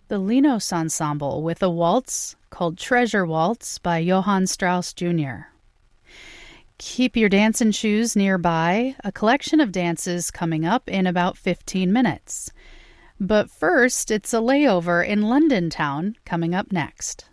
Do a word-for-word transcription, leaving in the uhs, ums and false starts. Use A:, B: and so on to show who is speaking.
A: the Linos Ensemble with a waltz called Treasure Waltz by Johann Strauss Junior Keep your dancing shoes nearby, a collection of dances coming up in about fifteen minutes. But first, it's a layover in London town coming up next.